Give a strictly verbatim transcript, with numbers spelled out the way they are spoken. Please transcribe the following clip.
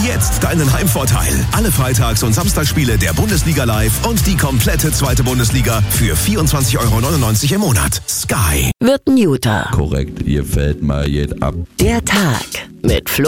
jetzt deinen Heimvorteil. Alle Freitags- und Samstagsspiele der Bundesliga live und die komplette zweite Bundesliga für vierundzwanzig Euro neunundneunzig im Monat. Sky. Wird ein Juter. Korrekt, ihr fällt mal jed ab. Der Tag mit Flo